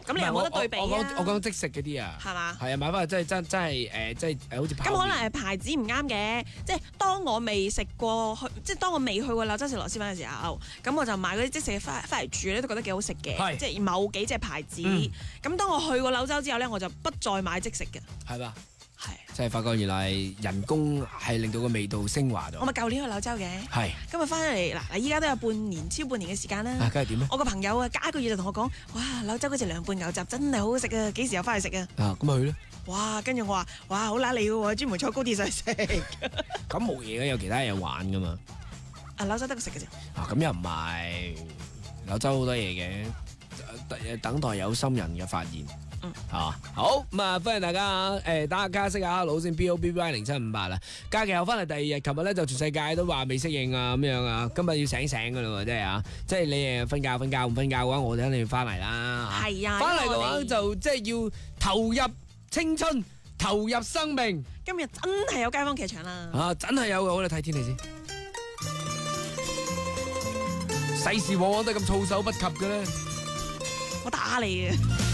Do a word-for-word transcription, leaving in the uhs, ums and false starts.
咁你又冇得對比啊。 我講我講即食嗰啲啊， 係嘛？ 係啊，買翻去真係真真係誒，即係誒好似泡麵。 咁可能係牌子唔啱嘅，即係當我未食過去，即係當我未去過柳州食螺螄粉嘅時候，咁我就買嗰啲即食嘅翻翻嚟煮咧，都覺得幾好食嘅，即係某幾隻牌子。咁、嗯、當我去過柳州之後咧，我就不再買即食嘅。 係嘛？ 係。 即係發覺原來人工係令到個味道升華咗。 我咪舊年去柳州嘅。係。今日翻嚟嗱嗱，依家都有半年超半年嘅時間啦。 啊，梗係點咧？ 我個朋友啊，隔一個月就同我講：哇，柳州嗰隻涼拌牛雜真係好好食啊！幾時又翻去食啊？ 啊，咁咪去咯。 哇！跟住我話：哇，好揦脷嘅喎，專門坐高鐵上去食。 咁冇嘢嘅，有其他嘢玩噶嘛。 啊，柳州得個食嘅啫。 啊，咁又唔係，柳州好多嘢嘅，等待有心人嘅發現。嗯，係嘛？好咁啊，歡迎大家誒打下卡識下 hello 先 ，B O B B Y 零七五八啦。假期後翻嚟第二日，琴日咧就全世界都話未適應啊咁樣啊，今日要醒醒噶啦喎，真係啊！即係你誒瞓覺瞓覺唔瞓覺嘅話，我哋肯定要翻嚟啦。係啊，翻嚟嘅話就即係要投入青春，投入生命。 今日真係有街坊劇場啦！ 啊，真係有嘅，我哋睇天氣先。世事往往都係咁措手不及嘅咧。 我打你嘅。